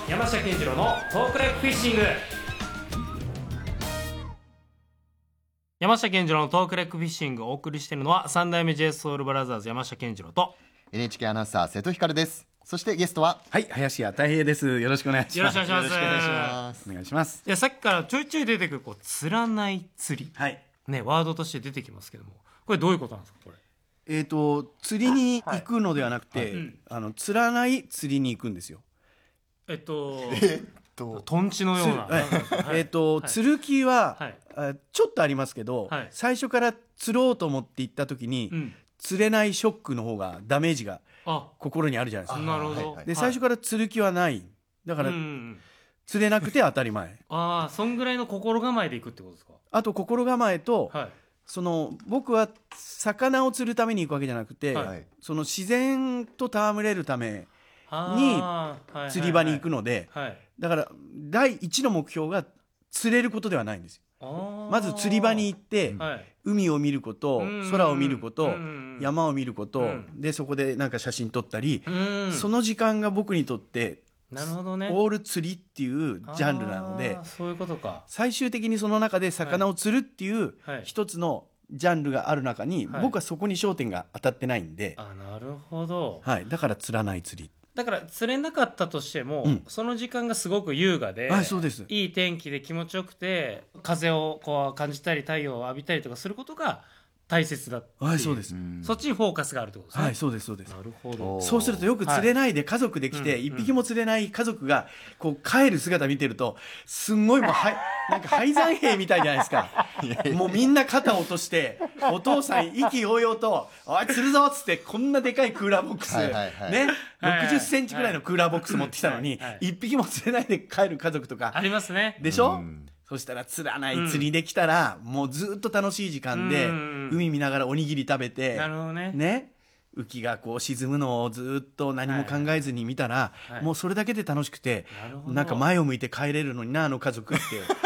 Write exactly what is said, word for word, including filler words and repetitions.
山下健二郎のトークライクフィッシング。山下健二郎のトークライクフィッシングをお送りしているのは三代目 j s o u l b r o t h e r 山下健二郎とエヌエイチケー アナウンサー瀬戸光です。そしてゲストははい、林家たい平です。よろしくお願いします。 よろしくお願いします。 よろしくお願いします。 お願いします。 いや、さっきからちょいちょい出てくるこう釣らない釣り、 はいね、ワードとして出てきますけども、これどういうことなんですか？これえーと釣りに行くのではなくて、 はいうんあの釣らない釣りに行くんですよ。 えっとえっとトンチのような、 はいえーとはい釣る気は、 はいあちょっとありますけど、 はい最初から釣ろうと思って行った時に、 うん釣れないショックの方がダメージがあ心にあるじゃないですか。 なるほど、 はいはいで最初から釣る気はない。だから、 うんうん釣れなくて当たり前。 ああ、そんぐらいの心構えでいくってことですか？ あと心構えと、 はいその僕は魚を釣るために行くわけじゃなくて、 はいその自然と戯れるためあーはいはいはい釣り場に行くので、 はいだから第一の目標が釣れることではないんですよ。 あーまず釣り場に行って、 はい海を見ること、 うん空を見ること、 うん山を見ること、 うんでそこでなんか写真撮ったり、 うんその時間が僕にとってなるほどね、 オール釣りっていうジャンルなのであー、そういうことか。 最終的にその中で魚を釣るっていうはい一つのジャンルがある中に、 はい僕はそこに焦点が当たってないんで、 あ、なるほど、 はい、だから釣らない釣り。 だから釣れなかったとしても、 うんその時間がすごく優雅で、 はいそうですいい天気で気持ちよくて風をこう感じたり太陽を浴びたりとかすることが大切だっていう、 はいそうです、 そっちにフォーカスがあるってことですね。 はいそうですそうです。 なるほど。 そうするとよく釣れないで家族で来てはい一匹も釣れない家族がこう帰る姿見てるとすんごいもうはいなんか敗残兵みたいじゃないですか。もうみんな肩を落としてお父さん意気揚々と「おい釣るぞ」っつってこんなでかいクーラーボックスはいはいはいねはいろくじゅっセンチぐらいのクーラーボックス持ってきたのにはい一匹も釣れないで帰る家族とかありますね。 でしょ、 うんそしたら釣らない釣りできたら、もうずっと楽しい時間で、 うん海見ながらおにぎり食べてなるほどね。 ね、浮きがこう沈むのをずっと何も考えずに見たら、 はいもうそれだけで楽しくて、 なるほどなんか前を向いて帰れるのになあの家族って